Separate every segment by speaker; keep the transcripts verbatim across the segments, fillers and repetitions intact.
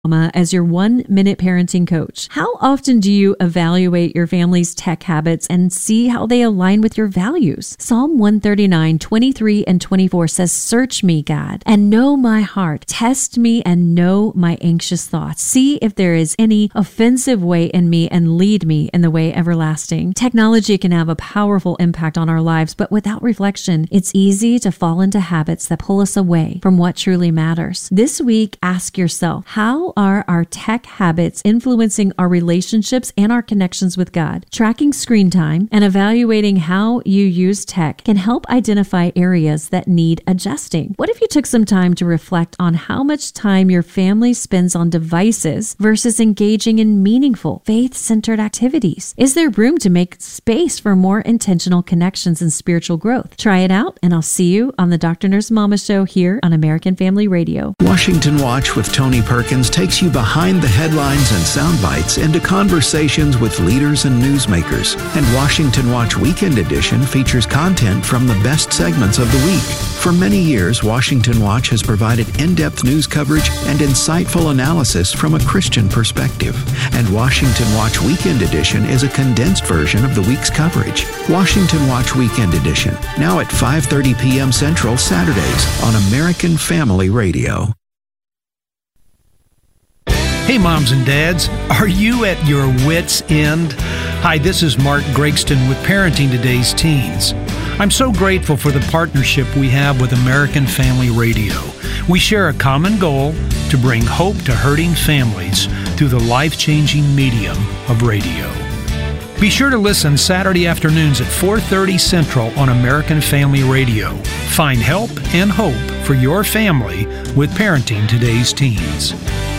Speaker 1: as your one-minute parenting coach. How often do you evaluate your family's tech habits and see how they align with your values? Psalm one thirty-nine, twenty-three and twenty-four says, "Search me, God, and know my heart. Test me and know my anxious thoughts. See if there is any offensive way in me and lead me in the way everlasting." Technology can have a powerful impact on our lives, but without reflection, it's easy to fall into habits that pull us away from what truly matters. This week, ask yourself, how are our tech habits influencing our relationships and our connections with God? Tracking screen time and evaluating how you use tech can help identify areas that need adjusting. What if you took some time to reflect on how much time your family spends on devices versus engaging in meaningful, faith-centered activities? Is there room to make space for more intentional connections and spiritual growth? Try it out, and I'll see you on the Doctor Nurse Mama Show here on American Family Radio.
Speaker 2: Washington Watch with Tony Perkins takes you behind the headlines and sound bites into conversations with leaders and newsmakers. And Washington Watch Weekend Edition features content from the best segments of the week. For many years, Washington Watch has provided in-depth news coverage and insightful analysis from a Christian perspective. And Washington Watch Weekend Edition is a condensed version of the week's coverage. Washington Watch Weekend Edition, now at five thirty p.m. Central Saturdays on American Family Radio.
Speaker 3: Hey moms and dads, are you at your wit's end? Hi, this is Mark Gregston with Parenting Today's Teens. I'm so grateful for the partnership we have with American Family Radio. We share a common goal to bring hope to hurting families through the life-changing medium of radio. Be sure to listen Saturday afternoons at four thirty Central on American Family Radio. Find help and hope for your family with Parenting Today's Teens.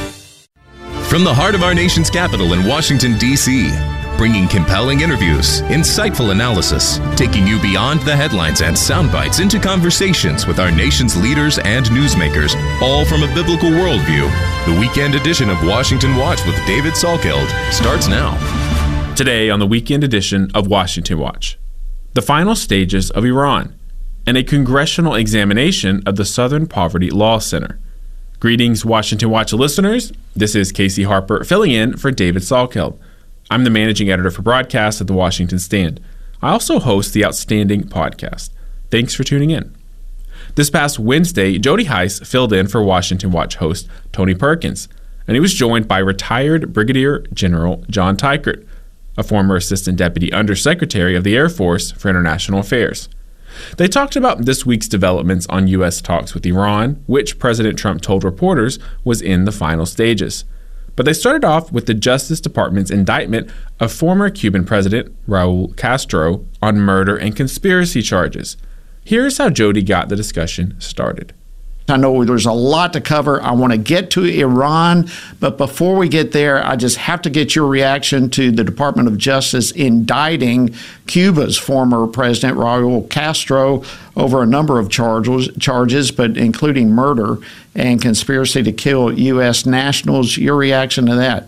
Speaker 4: From the heart of our nation's capital in Washington, D C, bringing compelling interviews, insightful analysis, taking you beyond the headlines and sound bites into conversations with our nation's leaders and newsmakers, all from a biblical worldview. The weekend edition of Washington Watch with David Salkeld starts now.
Speaker 5: Today on the weekend edition of Washington Watch, the final stages of Iran and a congressional examination of the Southern Poverty Law Center. Greetings, Washington Watch listeners. This is Casey Harper filling in for David Salkeld. I'm the managing editor for broadcast at the Washington Stand. I also host the Outstanding podcast. Thanks for tuning in. This past Wednesday, Jody Heiss filled in for Washington Watch host Tony Perkins, and he was joined by retired Brigadier General John Teichert, a former Assistant Deputy Undersecretary of the Air Force for International Affairs. They talked about this week's developments on U S talks with Iran, which President Trump told reporters was in the final stages. But they started off with the Justice Department's indictment of former Cuban President Raul Castro on murder and conspiracy charges. Here's how Jody got the discussion started.
Speaker 6: I know there's a lot to cover. I want to get to Iran, but before we get there, I just have to get your reaction to the Department of Justice indicting Cuba's former president, Raul Castro, over a number of charges, charges, but including murder and conspiracy to kill U S nationals. Your reaction to that?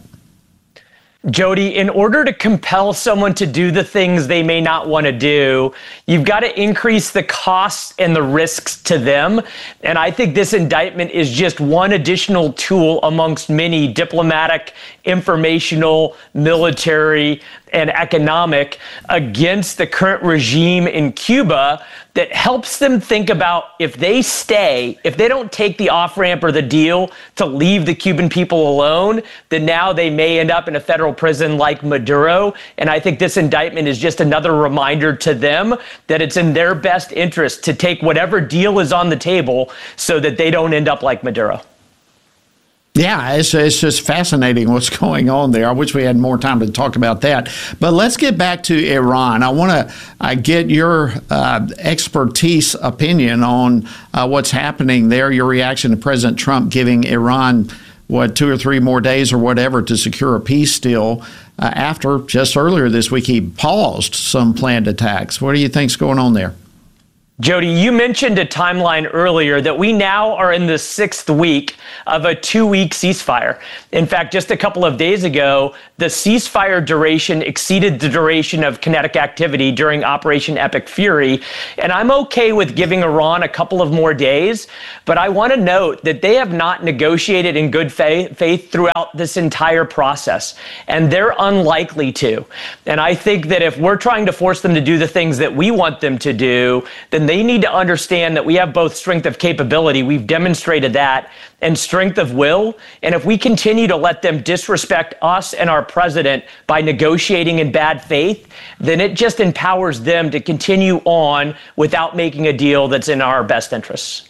Speaker 7: Jody, in order to compel someone to do the things they may not want to do, you've got to increase the costs and the risks to them. And I think this indictment is just one additional tool amongst many diplomatic, informational, military, and economic against the current regime in Cuba that helps them think about if they stay, if they don't take the off-ramp or the deal to leave the Cuban people alone, then now they may end up in a federal prison like Maduro. And I think this indictment is just another reminder to them that it's in their best interest to take whatever deal is on the table so that they don't end up like Maduro.
Speaker 6: Yeah, it's, it's just fascinating what's going on there. I wish we had more time to talk about that. But let's get back to Iran. I want to uh, get your uh, expertise opinion on uh, what's happening there, your reaction to President Trump giving Iran, what, two or three more days or whatever to secure a peace deal uh, after just earlier this week he paused some planned attacks. What do you think's going on there?
Speaker 7: Jody, you mentioned a timeline earlier that we now are in the sixth week of a two-week ceasefire. In fact, just a couple of days ago, the ceasefire duration exceeded the duration of kinetic activity during Operation Epic Fury. And I'm okay with giving Iran a couple of more days, but I want to note that they have not negotiated in good faith, faith throughout this entire process, and they're unlikely to. And I think that if we're trying to force them to do the things that we want them to do, then they need to understand that we have both strength of capability, we've demonstrated that, and strength of will. And if we continue to let them disrespect us and our president by negotiating in bad faith, then it just empowers them to continue on without making a deal that's in our best interests.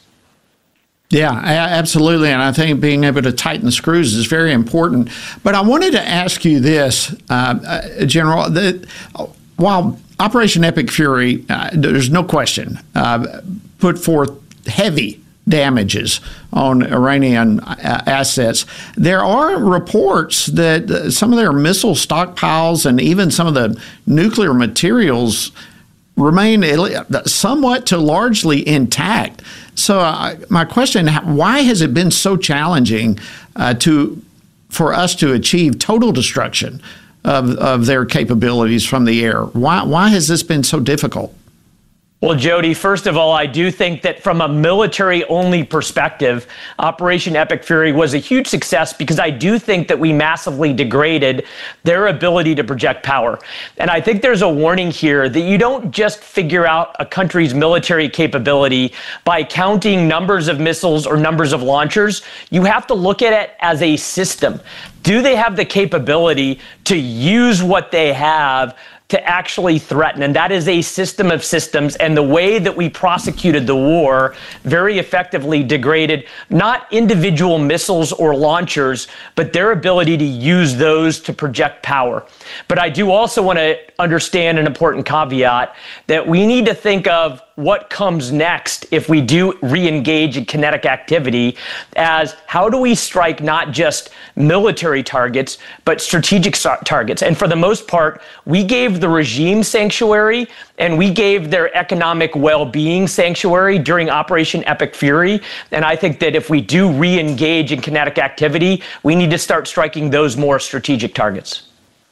Speaker 6: Yeah, absolutely. And I think being able to tighten the screws is very important. But I wanted to ask you this, uh, General, that while Operation Epic Fury, uh, there's no question, uh, put forth heavy damages on Iranian uh, assets, there are reports that uh, some of their missile stockpiles and even some of the nuclear materials remain somewhat to largely intact. So uh, my question, why has it been so challenging uh, to for us to achieve total destruction of, of their capabilities from the air? Why, why has this been so difficult?
Speaker 7: Well, Jody, first of all, I do think that from a military-only perspective, Operation Epic Fury was a huge success because I do think that we massively degraded their ability to project power. And I think there's a warning here that you don't just figure out a country's military capability by counting numbers of missiles or numbers of launchers. You have to look at it as a system. Do they have the capability to use what they have to actually threaten? And that is a system of systems. And the way that we prosecuted the war very effectively degraded not individual missiles or launchers, but their ability to use those to project power. But I do also want to understand an important caveat that we need to think of what comes next if we do re-engage in kinetic activity as how do we strike not just military targets, but strategic targets. And for the most part, we gave the regime sanctuary and we gave their economic well-being sanctuary during Operation Epic Fury. And I think that if we do re-engage in kinetic activity, we need to start striking those more strategic targets.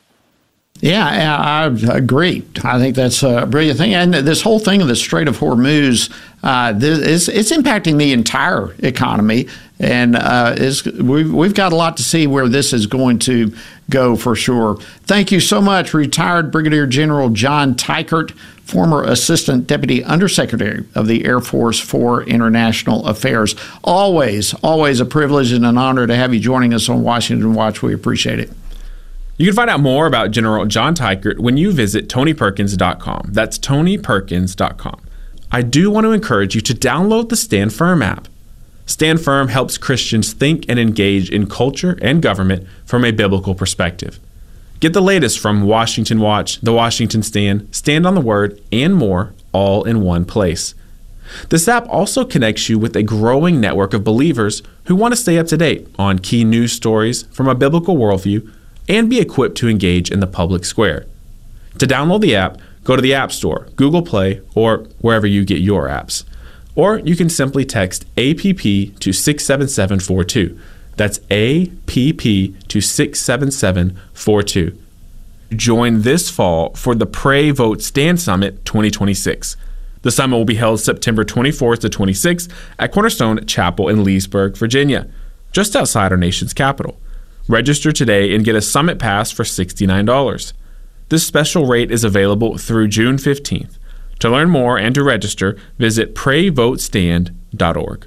Speaker 6: Yeah, I agree. I think that's a brilliant thing. And this whole thing of the Strait of Hormuz, uh, this is, it's impacting the entire economy. And uh, is, we've, we've got a lot to see where this is going to go for sure. Thank you so much, retired Brigadier General John Teichert, former Assistant Deputy Undersecretary of the Air Force for International Affairs. Always, always a privilege and an honor to have you joining us on Washington Watch. We appreciate it.
Speaker 5: You can find out more about General John Teichert when you visit Tony Perkins dot com. That's Tony Perkins dot com. I do want to encourage you to download the Stand Firm app. Stand Firm helps Christians think and engage in culture and government from a biblical perspective. Get the latest from Washington Watch, The Washington Stand, Stand on the Word, and more, all in one place. This app also connects you with a growing network of believers who want to stay up to date on key news stories from a biblical worldview and be equipped to engage in the public square. To download the app, go to the App Store, Google Play, or wherever you get your apps. Or you can simply text A P P to six seven seven four two. That's A P P to six seven seven four two. Join this fall for the Pray, Vote, Stand Summit twenty twenty-six. The summit will be held September twenty-fourth to twenty-sixth at Cornerstone Chapel in Leesburg, Virginia, just outside our nation's capital. Register today and get a summit pass for sixty-nine dollars. This special rate is available through June fifteenth. To learn more and to register, visit pray vote stand dot org.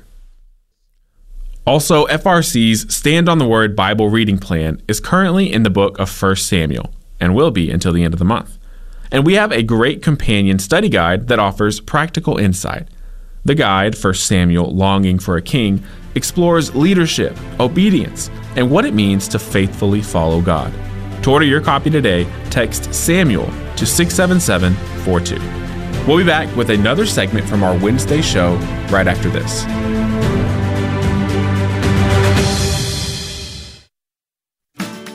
Speaker 5: Also, F R C's Stand on the Word Bible reading plan is currently in the book of First Samuel and will be until the end of the month. And we have a great companion study guide that offers practical insight. The guide, First Samuel Longing for a King, explores leadership, obedience, and what it means to faithfully follow God. To order your copy today, text Samuel to six seven seven four two. We'll be back with another segment from our Wednesday show right after this.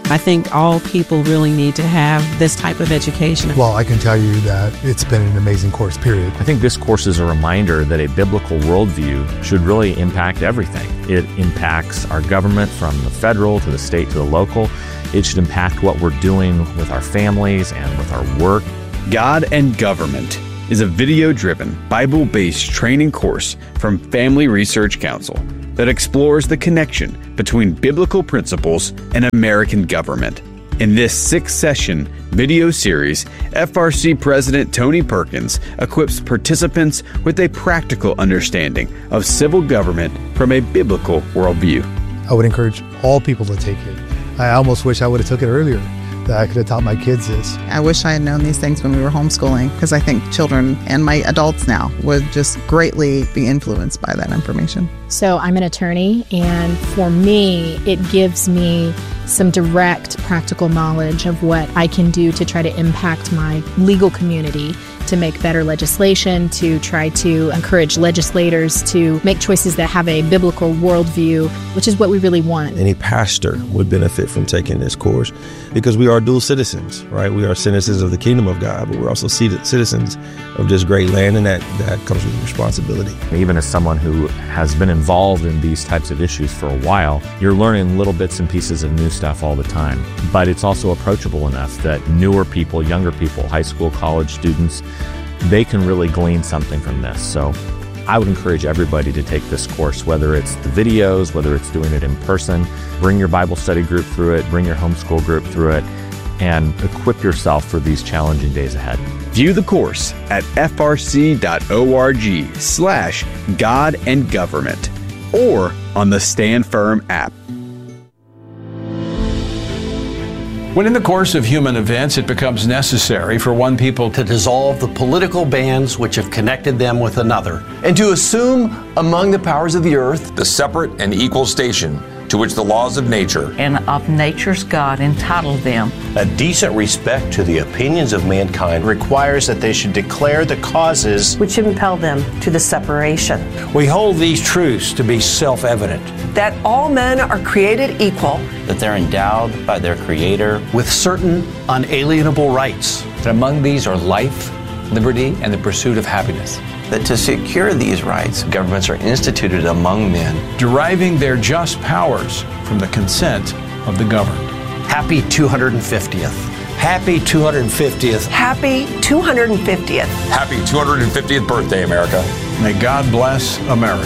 Speaker 8: I think all people really need to have this type of education.
Speaker 9: Well, I can tell you that it's been an amazing course, period.
Speaker 10: I think this course is a reminder that a biblical worldview should really impact everything. It impacts our government from the federal to the state to the local. It should impact what we're doing with our families and with our work.
Speaker 11: God and Government is a video-driven, Bible-based training course from Family Research Council that explores the connection between biblical principles and American government. In this six-session video series, F R C President Tony Perkins equips participants with a practical understanding of civil government from a biblical worldview.
Speaker 9: I would encourage all people to take it. I almost wish I would have took it earlier, that I could have taught my kids this.
Speaker 12: I wish I had known these things when we were homeschooling, because I think children and my adults now would just greatly be influenced by that information.
Speaker 13: So I'm an attorney, and for me, it gives me some direct practical knowledge of what I can do to try to impact my legal community, to make better legislation, to try to encourage legislators to make choices that have a biblical worldview, which is what we really want.
Speaker 14: Any pastor would benefit from taking this course because we are dual citizens, right? We are citizens of the kingdom of God, but we're also citizens of this great land, and that, that comes with responsibility.
Speaker 10: Even as someone who has been involved in these types of issues for a while, you're learning little bits and pieces of new stuff all the time. But it's also approachable enough that newer people, younger people, high school, college students, they can really glean something from this. So I would encourage everybody to take this course, whether it's the videos, whether it's doing it in person. Bring your Bible study group through it, bring your homeschool group through it, and equip yourself for these challenging days ahead.
Speaker 11: View the course at frc.org slash God and Government or on the Stand Firm app.
Speaker 3: When in the course of human events it becomes necessary for one people
Speaker 15: to dissolve the political bands which have connected them with another, and to assume among the powers of the earth
Speaker 16: the separate and equal station to which the laws of nature
Speaker 17: and of nature's God entitled them.
Speaker 15: A decent respect to the opinions of mankind
Speaker 18: requires that they should declare the causes
Speaker 19: which impel them to the separation.
Speaker 20: We hold these truths to be self-evident.
Speaker 19: That all men are created equal.
Speaker 21: That they're endowed by their Creator
Speaker 15: with certain unalienable rights.
Speaker 22: That among these are life, liberty, and the pursuit of happiness.
Speaker 21: That to secure these rights, governments are instituted among men,
Speaker 3: deriving their just powers from the consent of the governed.
Speaker 15: Happy two hundred fiftieth.
Speaker 20: Happy two hundred fiftieth.
Speaker 19: Happy two hundred fiftieth.
Speaker 16: Happy two hundred fiftieth birthday, America.
Speaker 3: May God bless America.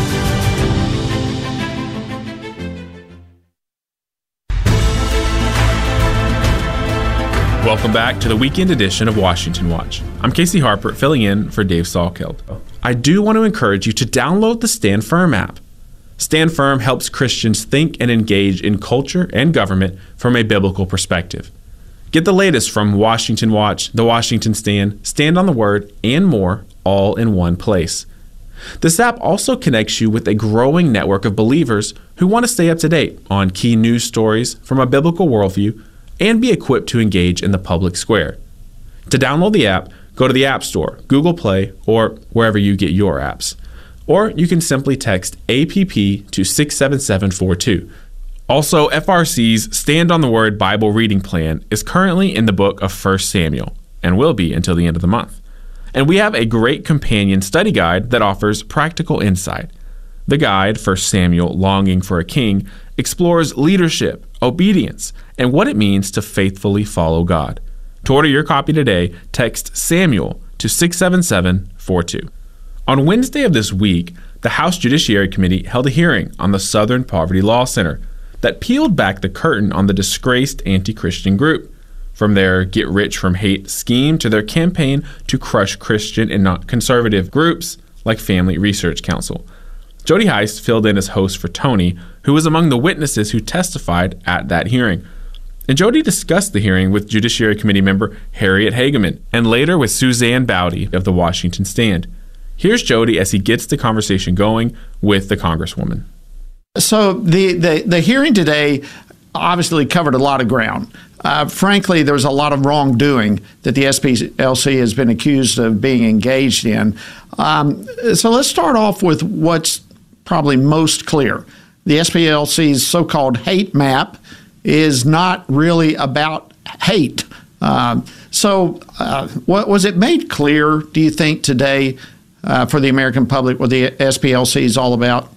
Speaker 5: Welcome back to the weekend edition of Washington Watch. I'm Casey Harper, filling in for Dave Salkeld. I do want to encourage you to download the Stand Firm app. Stand Firm helps Christians think and engage in culture and government from a biblical perspective. Get the latest from Washington Watch, The Washington Stand, Stand on the Word, and more, all in one place. This app also connects you with a growing network of believers who want to stay up to date on key news stories from a biblical worldview and be equipped to engage in the public square. To download the app, go to the App Store, Google Play, or wherever you get your apps. Or you can simply text A P P to six seven seven four two. Also, F R C's Stand on the Word Bible reading plan is currently in the book of First Samuel and will be until the end of the month. And we have a great companion study guide that offers practical insight. The guide, First Samuel Longing for a King, explores leadership, obedience, and what it means to faithfully follow God. To order your copy today, text Samuel to six seven seven four two. On Wednesday of this week, the House Judiciary Committee held a hearing on the Southern Poverty Law Center that peeled back the curtain on the disgraced anti-Christian group, from their get-rich-from-hate scheme to their campaign to crush Christian and not conservative groups like Family Research Council. Jody Heist filled in as host for Tony, who was among the witnesses who testified at that hearing. And Jody discussed the hearing with Judiciary Committee member Harriet Hageman and later with Suzanne Bowdy of the Washington Stand. Here's Jody as he gets the conversation going with the Congresswoman.
Speaker 6: So the, the, the hearing today obviously covered a lot of ground. Uh, frankly, there was a lot of wrongdoing that the S P L C has been accused of being engaged in. Um, so let's start off with what's probably most clear. The S P L C's so-called hate map is not really about hate. Um, so, uh, what was it made clear, do you think, today uh, for the American public what the S P L C is all about?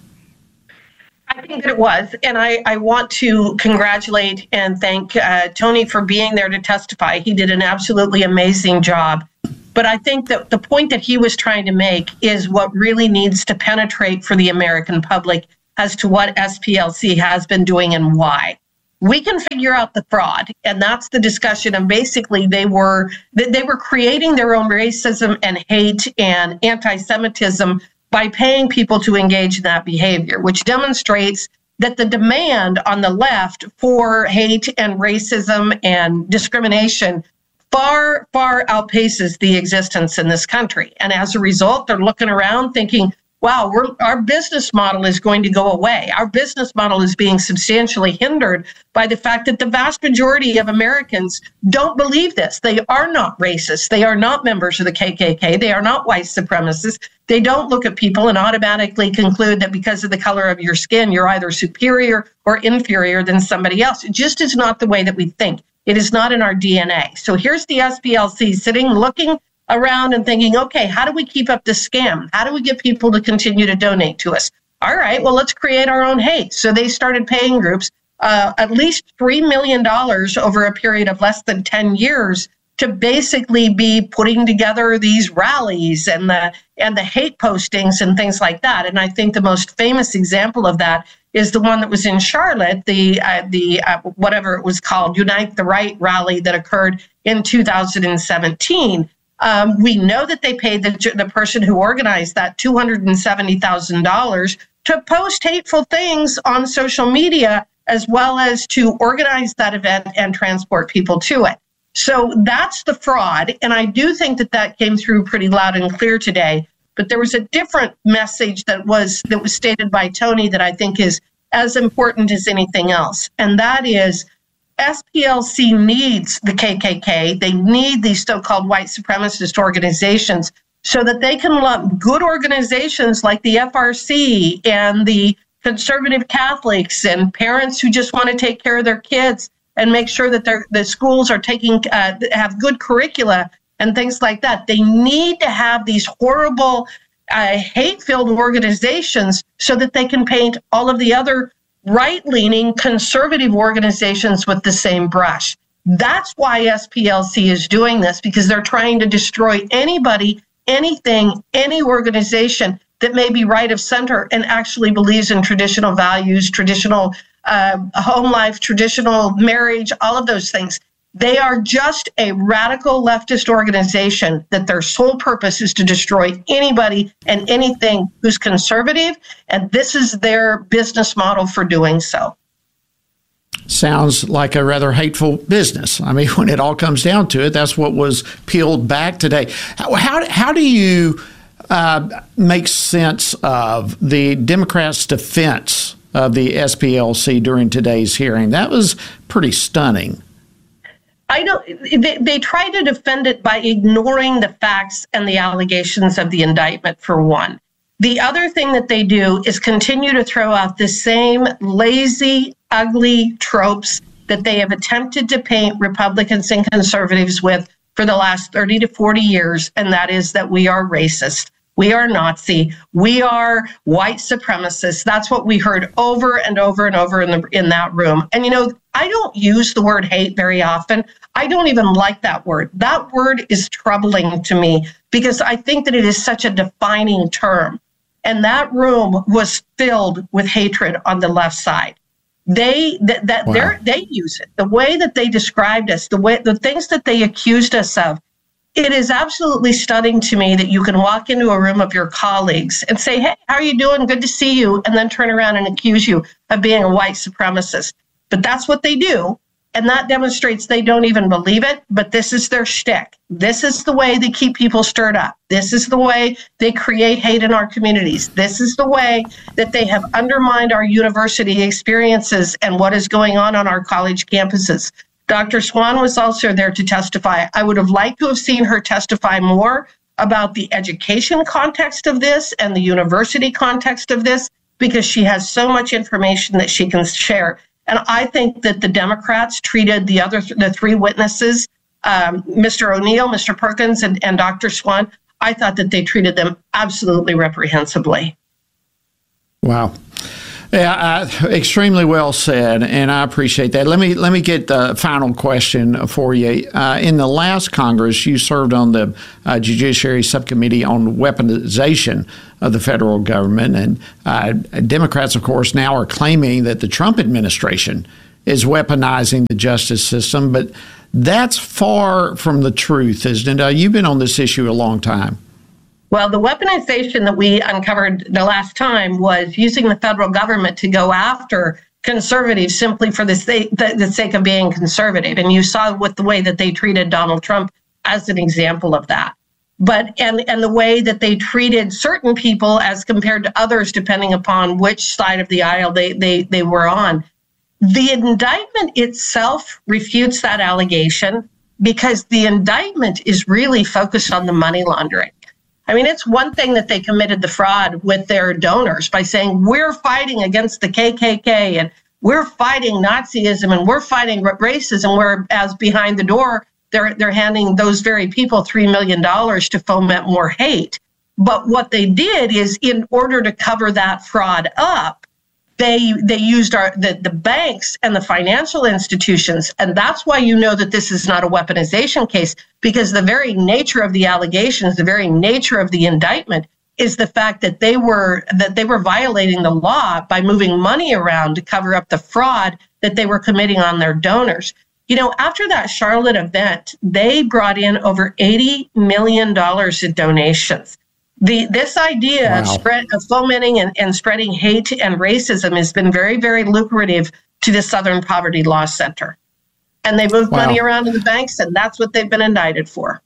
Speaker 1: I think that it was, and I, I want to congratulate and thank uh, Tony for being there to testify. He did an absolutely amazing job. But I think that the point that he was trying to make is what really needs to penetrate for the American public as to what S P L C has been doing and why. We can figure out the fraud, and that's the discussion. And basically, they were they were creating their own racism and hate and anti-Semitism by paying people to engage in that behavior, which demonstrates that the demand on the left for hate and racism and discrimination far, far outpaces the existence in this country. And as a result, they're looking around thinking, wow, we're, our business model is going to go away. Our business model is being substantially hindered by the fact that the vast majority of Americans don't believe this. They are not racist. They are not members of the K K K. They are not white supremacists. They don't look at people and automatically conclude that because of the color of your skin, you're either superior or inferior than somebody else. It just is not the way that we think. It is not in our D N A. So here's the S P L C sitting, looking around and thinking, okay, how do we keep up this scam? How do we get people to continue to donate to us? All right, well, let's create our own hate. So they started paying groups uh, at least three million dollars over a period of less than ten years to basically be putting together these rallies and the and the hate postings and things like that. And I think the most famous example of that is the one that was in Charlotte, the uh, the uh, whatever it was called, Unite the Right rally that occurred in two thousand seventeen. Um, we know that they paid the, the person who organized that two hundred seventy thousand dollars to post hateful things on social media, as well as to organize that event and transport people to it. So that's the fraud. And I do think that that came through pretty loud and clear today. But there was a different message that was that was stated by Tony that I think is as important as anything else. And that is S P L C needs the K K K. They need these so-called white supremacist organizations so that they can lump good organizations like the F R C and the conservative Catholics and parents who just want to take care of their kids and make sure that their the schools are taking uh, have good curricula and things like that. They need to have these horrible, uh, hate-filled organizations so that they can paint all of the other right-leaning conservative organizations with the same brush. That's why S P L C is doing this, because they're trying to destroy anybody, anything, any organization that may be right of center and actually believes in traditional values, traditional uh, home life, traditional marriage, all of those things. They are just a radical leftist organization that their sole purpose is to destroy anybody and anything who's conservative, and this is their business model for doing so.
Speaker 6: Sounds like a rather hateful business. I mean, when it all comes down to it, that's what was peeled back today. How, how, how do you uh, make sense of the Democrats' defense of the S P L C during today's hearing? That was pretty stunning.
Speaker 1: I don't. They, they try to defend it by ignoring the facts and the allegations of the indictment, for one. The other thing that they do is continue to throw out the same lazy, ugly tropes that they have attempted to paint Republicans and conservatives with for the last thirty to forty years, and that is that we are racist. We are Nazi. We are white supremacists. That's what we heard over and over and over in the in that room. And, you know, I don't use the word hate very often. I don't even like that word. That word is troubling to me because I think that it is such a defining term. And that room was filled with hatred on the left side. They that, that wow. they they use it. The way that they described us, the way the things that they accused us of. It is absolutely stunning to me that you can walk into a room of your colleagues and say, hey, how are you doing? Good to see you. And then turn around and accuse you of being a white supremacist. But that's what they do. And that demonstrates they don't even believe it. But this is their shtick. This is the way they keep people stirred up. This is the way they create hate in our communities. This is the way that they have undermined our university experiences and what is going on on our college campuses. Doctor Swan was also there to testify. I would have liked to have seen her testify more about the education context of this and the university context of this, because she has so much information that she can share. And I think that the Democrats treated the other, the three witnesses, um, Mister O'Neill, Mister Perkins, and, and Doctor Swan, I thought that they treated them absolutely reprehensibly.
Speaker 6: Wow. Yeah, uh, extremely well said, and I appreciate that. Let me let me get the final question for you. Uh, in the last Congress, you served on the uh, Judiciary Subcommittee on Weaponization of the federal government, and uh, Democrats, of course, now are claiming that the Trump administration is weaponizing the justice system, but that's far from the truth, isn't it? Uh, you've been on this issue a long time.
Speaker 1: Well, the weaponization that we uncovered the last time was using the federal government to go after conservatives simply for the sake, the, the sake of being conservative. And you saw with the way that they treated Donald Trump as an example of that. But and, and the way that they treated certain people as compared to others, depending upon which side of the aisle they, they, they were on. The indictment itself refutes that allegation because the indictment is really focused on the money laundering. I mean, it's one thing that they committed the fraud with their donors by saying we're fighting against the K K K and we're fighting Nazism and we're fighting racism, whereas behind the door, they're they're handing those very people three million dollars to foment more hate. But what they did is, in order to cover that fraud up, they they used our the, the banks and the financial institutions. And that's why you know that this is not a weaponization case, because the very nature of the allegations, the very nature of the indictment is the fact that they were that they were violating the law by moving money around to cover up the fraud that they were committing on their donors. You know, after that Charlotte event, they brought in over eighty million dollars in donations. The this idea wow. of, spread, of fomenting and, and spreading hate and racism has been very, very lucrative to the Southern Poverty Law Center. And they moved wow. money around in the banks, and that's what they've been indicted for.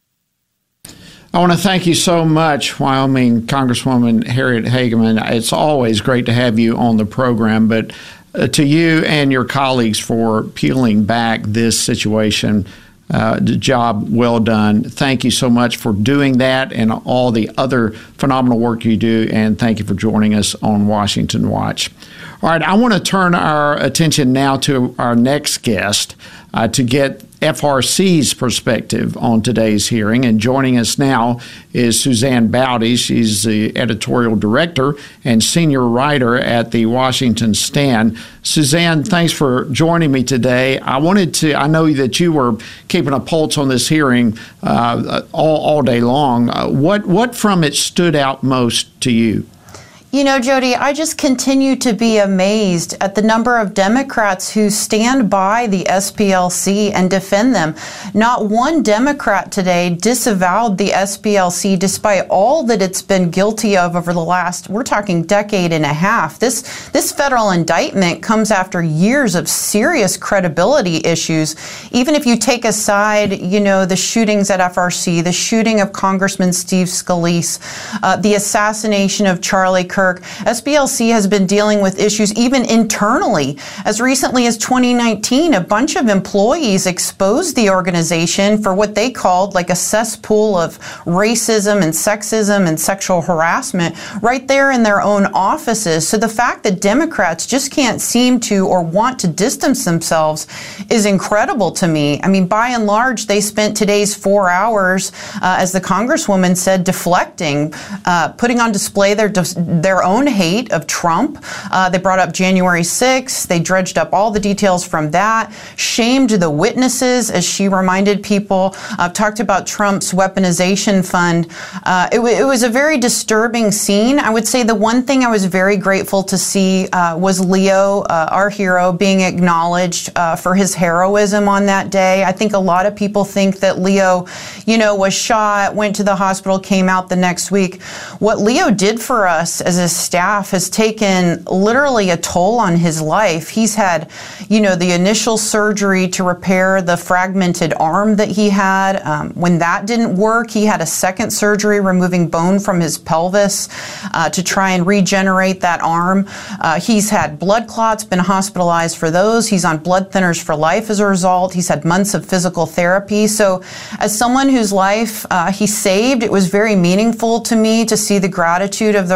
Speaker 6: I want to thank you so much, Wyoming Congresswoman Harriet Hageman. It's always great to have you on the program, but uh, to you and your colleagues for peeling back this situation, Uh, the job well done. Thank you so much for doing that and all the other phenomenal work you do, and thank you for joining us on Washington Watch. All right, I want to turn our attention now to our next guest uh, to get F R C's perspective on today's hearing. And joining us now is Suzanne Bowdy. She's the editorial director and senior writer at the Washington Stand. Suzanne, thanks for joining me today. I wanted to, I know that you were keeping a pulse on this hearing uh, all, all day long. Uh, what, what from it stood out most to you?
Speaker 2: You know, Jody, I just continue to be amazed at the number of Democrats who stand by the S P L C and defend them. Not one Democrat today disavowed the S P L C despite all that it's been guilty of over the last, we're talking decade and a half. This, this federal indictment comes after years of serious credibility issues. Even if you take aside, you know, the shootings at F R C, the shooting of Congressman Steve Scalise, uh, the assassination of Charlie Kirk, S P L C has been dealing with issues even internally. As recently as twenty nineteen, a bunch of employees exposed the organization for what they called like a cesspool of racism and sexism and sexual harassment right there in their own offices. So the fact that Democrats just can't seem to or want to distance themselves is incredible to me. I mean, by and large, they spent today's four hours, uh, as the Congresswoman said, deflecting, uh, putting on display their their own hate of Trump. Uh, they brought up January sixth. They dredged up all the details from that, shamed the witnesses, as she reminded people, uh, talked about Trump's weaponization fund. Uh, it, w- it was a very disturbing scene. I would say the one thing I was very grateful to see uh, was Leo, uh, our hero, being acknowledged uh, for his heroism on that day. I think a lot of people think that Leo, you know, was shot, went to the hospital, came out the next week. What Leo did for us as a staff has taken literally a toll on his life. He's had, you know, the initial surgery to repair the fragmented arm that he had. Um, when that didn't work, he had a second surgery removing bone from his pelvis uh, to try and regenerate that arm. Uh, he's had blood clots, been hospitalized for those. He's on blood thinners for life as a result. He's had months of physical therapy. So as someone whose life uh, he saved, it was very meaningful to me to see the gratitude of the Republican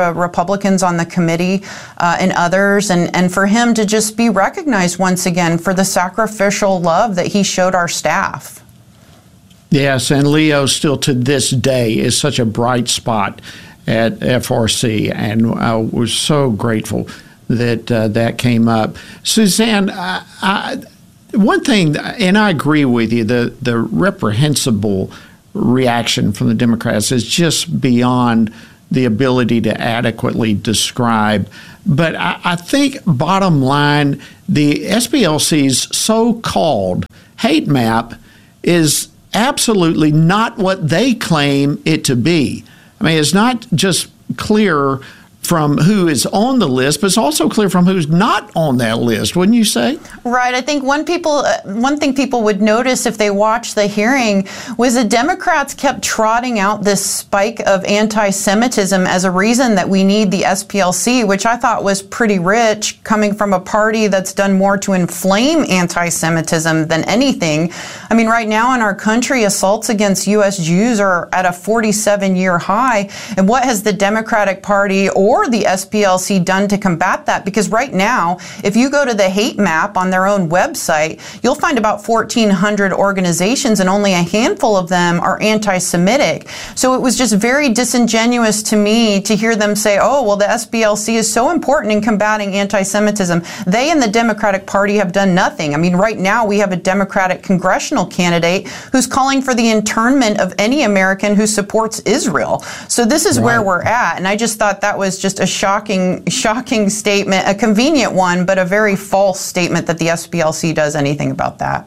Speaker 2: Republicans on the committee uh, and others, and, and for him to just be recognized once again for the sacrificial love that he showed our staff.
Speaker 6: Yes, and Leo still to this day is such a bright spot at F R C, and I was so grateful that uh, that came up. Suzanne, I, I, one thing, and I agree with you, the, the reprehensible reaction from the Democrats is just beyond the ability to adequately describe. But I, I think, bottom line, the S P L C's so-called hate map is absolutely not what they claim it to be. I mean, it's not just clear from who is on the list, but it's also clear from who's not on that list, wouldn't you say?
Speaker 2: Right. I think one people, uh, one thing people would notice if they watched the hearing was the Democrats kept trotting out this spike of anti-Semitism as a reason that we need the S P L C, which I thought was pretty rich, coming from a party that's done more to inflame anti-Semitism than anything. I mean, right now in our country, assaults against U S Jews are at a forty-seven year high. And what has the Democratic Party or Or the S P L C done to combat that? Because right now, if you go to the hate map on their own website, you'll find about fourteen hundred organizations, and only a handful of them are anti-Semitic. So it was just very disingenuous to me to hear them say, oh, well, the S P L C is so important in combating anti-Semitism. They and the Democratic Party have done nothing. I mean, right now we have a Democratic congressional candidate who's calling for the internment of any American who supports Israel. So this is right where we're at. And I just thought that was just Just a shocking, shocking statement, a convenient one, but a very false statement that the S P L C does anything about that.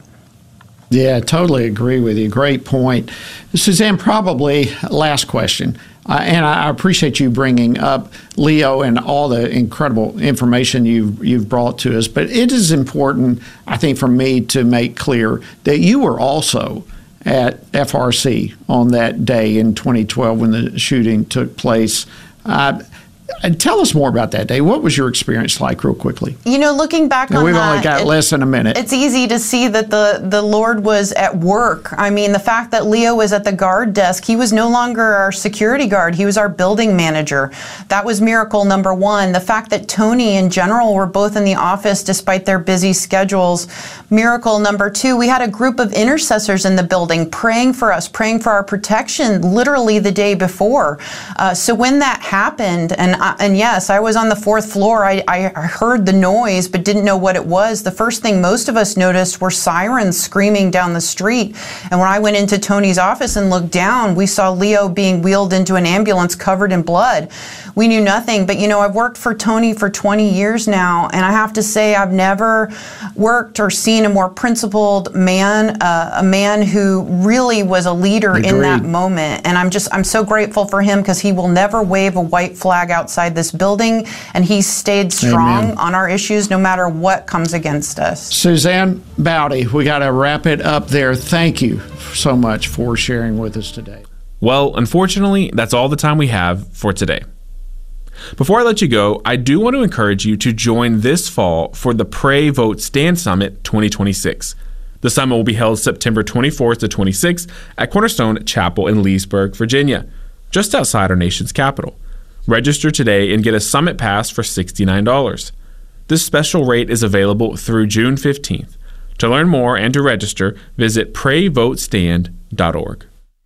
Speaker 6: Yeah, totally agree with you. Great point. Suzanne, probably last question. Uh, and I appreciate you bringing up Leo and all the incredible information you've, you've brought to us. But it is important, I think, for me to make clear that you were also at F R C on that day in twenty twelve when the shooting took place. Uh, Tell us more about that day. What was your experience like, real quickly?
Speaker 2: You know, looking back
Speaker 6: now,
Speaker 2: on
Speaker 6: we've
Speaker 2: that,
Speaker 6: only got
Speaker 2: it,
Speaker 6: less than a minute.
Speaker 2: It's easy to see that the, the Lord was at work. I mean, the fact that Leo was at the guard desk, he was no longer our security guard. He was our building manager. That was miracle number one. The fact that Tony and General were both in the office despite their busy schedules, miracle number two. We had a group of intercessors in the building praying for us, praying for our protection, literally the day before. Uh, so when that happened, and uh, and yes, I was on the fourth floor. I, I heard the noise, but didn't know what it was. The first thing most of us noticed were sirens screaming down the street. And when I went into Tony's office and looked down, we saw Leo being wheeled into an ambulance covered in blood. We knew nothing. But, you know, I've worked for Tony for twenty years now, and I have to say I've never worked or seen a more principled man, uh, a man who really was a leader Agreed. in that moment. And I'm just, I'm so grateful for him, because he will never wave a white flag outside this building, and he's stayed strong Amen. on our issues no matter what comes against us.
Speaker 6: Suzanne Bowdy, we got to wrap it up there. Thank you so much for sharing with us today.
Speaker 5: Well, unfortunately, that's all the time we have for today. Before I let you go, I do want to encourage you to join this fall for the Pray, Vote, Stand Summit twenty twenty-six. The summit will be held September twenty-fourth to twenty-sixth at Cornerstone Chapel in Leesburg, Virginia, just outside our nation's capital. Register today and get a summit pass for sixty-nine dollars. This special rate is available through June fifteenth. To learn more and to register, visit pray vote stand dot org.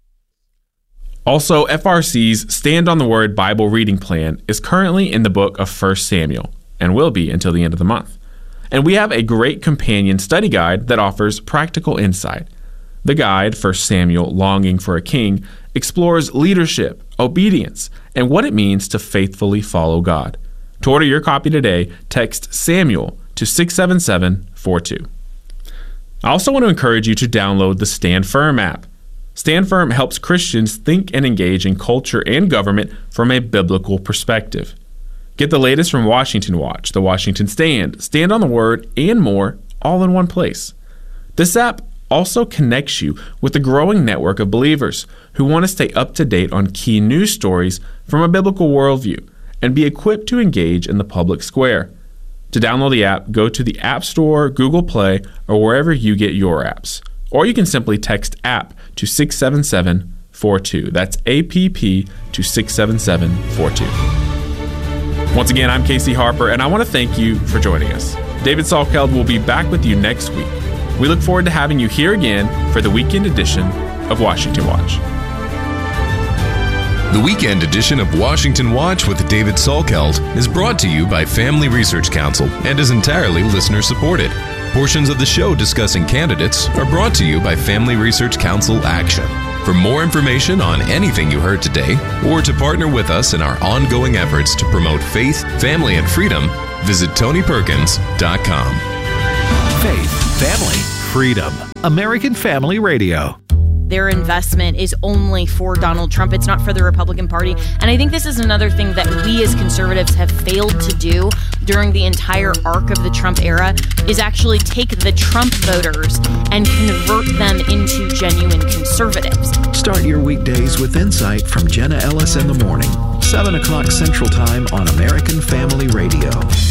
Speaker 5: Also, F R C's Stand on the Word Bible reading plan is currently in the book of First Samuel and will be until the end of the month. And we have a great companion study guide that offers practical insight. The guide, First Samuel, Longing for a King, explores leadership, obedience, and what it means to faithfully follow God. To order your copy today, text Samuel to six seven seven four two. I also want to encourage you to download the Stand Firm app. Stand Firm helps Christians think and engage in culture and government from a biblical perspective. Get the latest from Washington Watch, The Washington Stand, Stand on the Word, and more, all in one place. This app also connects you with a growing network of believers who want to stay up to date on key news stories from a biblical worldview and be equipped to engage in the public square. To download the app, go to the App Store, Google Play, or wherever you get your apps. Or you can simply text app to six seven seven four two. That's A P P to six seven seven four two. Once again, I'm Casey Harper, and I want to thank you for joining us. David Salkeld will be back with you next week. We look forward to having you here again for the weekend edition of Washington Watch.
Speaker 4: The weekend edition of Washington Watch with David Salkeld is brought to you by Family Research Council and is entirely listener-supported. Portions of the show discussing candidates are brought to you by Family Research Council Action. For more information on anything you heard today, or to partner with us in our ongoing efforts to promote faith, family, and freedom, visit tony perkins dot com.
Speaker 7: Faith, family, freedom. American Family Radio.
Speaker 23: Their investment is only for Donald Trump. It's not for the Republican Party. And I think this is another thing that we as conservatives have failed to do during the entire arc of the Trump era is actually take the Trump voters and convert them into genuine conservatives.
Speaker 7: Start your weekdays with insight from Jenna Ellis in the morning, seven o'clock Central Time on American Family Radio.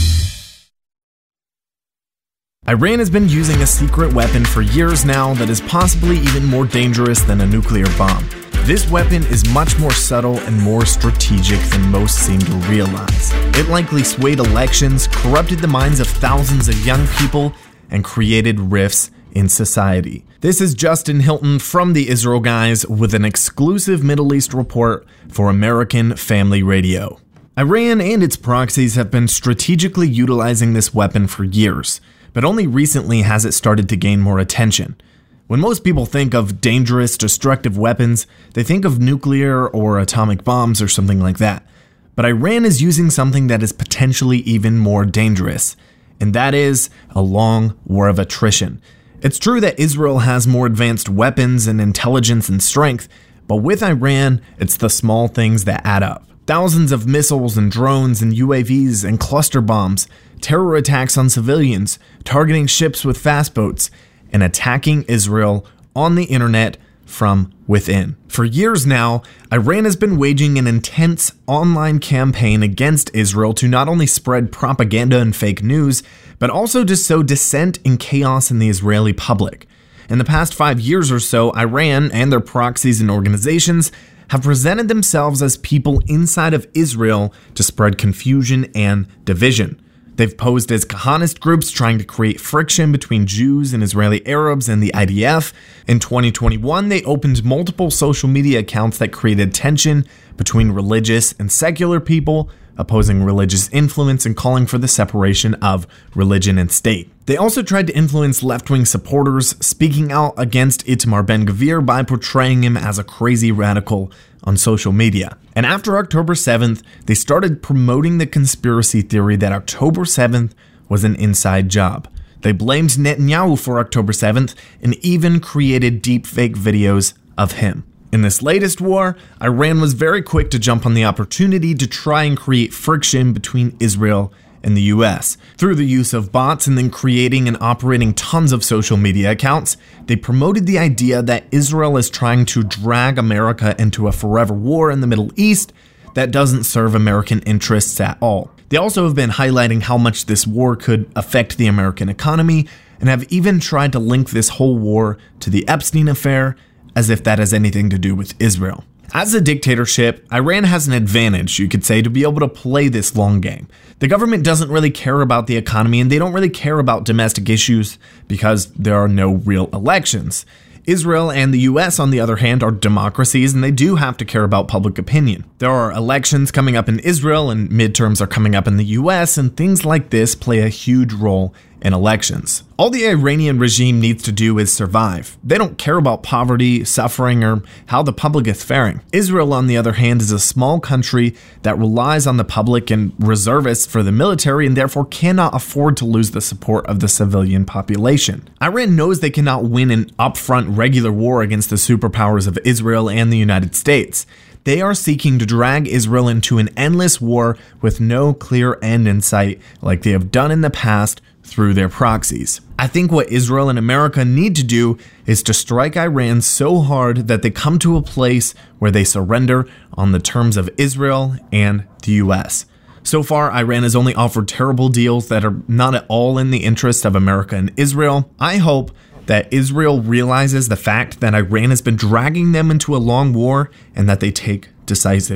Speaker 24: Iran has been using a secret weapon for years now that is possibly even more dangerous than a nuclear bomb. This weapon is much more subtle and more strategic than most seem to realize. It likely swayed elections, corrupted the minds of thousands of young people, and created rifts in society. This is Justin Hilton from the Israel Guys with an exclusive Middle East report for American Family Radio. Iran and its proxies have been strategically utilizing this weapon for years, but only recently has it started to gain more attention. When most people think of dangerous, destructive weapons, they think of nuclear or atomic bombs or something like that. But Iran is using something that is potentially even more dangerous, and that is a long war of attrition. It's true that Israel has more advanced weapons and intelligence and strength, but with Iran, it's the small things that add up. Thousands of missiles and drones and U A Vs and cluster bombs, terror attacks on civilians, targeting ships with fast boats, and attacking Israel on the internet from within. For years now, Iran has been waging an intense online campaign against Israel to not only spread propaganda and fake news, but also to sow dissent and chaos in the Israeli public. In the past five years or so, Iran and their proxies and organizations have presented themselves as people inside of Israel to spread confusion and division. They've posed as Kahanist groups trying to create friction between Jews and Israeli Arabs and the I D F. In twenty twenty-one, they opened multiple social media accounts that created tension between religious and secular people, opposing religious influence and calling for the separation of religion and state. They also tried to influence left-wing supporters, speaking out against Itamar Ben-Gvir by portraying him as a crazy radical on social media. And after October seventh, they started promoting the conspiracy theory that October seventh was an inside job. They blamed Netanyahu for October seventh and even created deepfake videos of him. In this latest war, Iran was very quick to jump on the opportunity to try and create friction between Israel and the U S. Through the use of bots and then creating and operating tons of social media accounts, they promoted the idea that Israel is trying to drag America into a forever war in the Middle East that doesn't serve American interests at all. They also have been highlighting how much this war could affect the American economy and have even tried to link this whole war to the Epstein affair, as if that has anything to do with Israel. As a dictatorship, Iran has an advantage, you could say, to be able to play this long game. The government doesn't really care about the economy, and they don't really care about domestic issues because there are no real elections. Israel and the U S, on the other hand, are democracies, and they do have to care about public opinion. There are elections coming up in Israel, and midterms are coming up in the U S, and things like this play a huge role in elections. All the Iranian regime needs to do is survive. They don't care about poverty, suffering, or how the public is faring. Israel, on the other hand, is a small country that relies on the public and reservists for the military and therefore cannot afford to lose the support of the civilian population. Iran knows they cannot win an upfront regular war against the superpowers of Israel and the United States. They are seeking to drag Israel into an endless war with no clear end in sight, like they have done in the past through their proxies. I think what Israel and America need to do is to strike Iran so hard that they come to a place where they surrender on the terms of Israel and the U S. So far, Iran has only offered terrible deals that are not at all in the interest of America and Israel. I hope that Israel realizes the fact that Iran has been dragging them into a long war and that they take decisive